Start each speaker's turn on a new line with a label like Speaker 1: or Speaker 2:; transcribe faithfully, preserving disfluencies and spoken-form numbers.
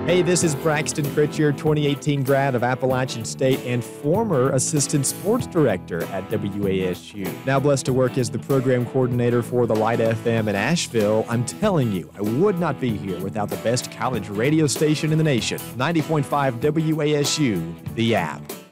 Speaker 1: Hey, this is Braxton Pritchard, twenty eighteen grad of Appalachian State and former assistant sports director at W A S U. Now blessed to work as the program coordinator for the Light F M in Asheville. I'm telling you, I would not be here without the best college radio station in the nation. ninety point five W A S U, The App.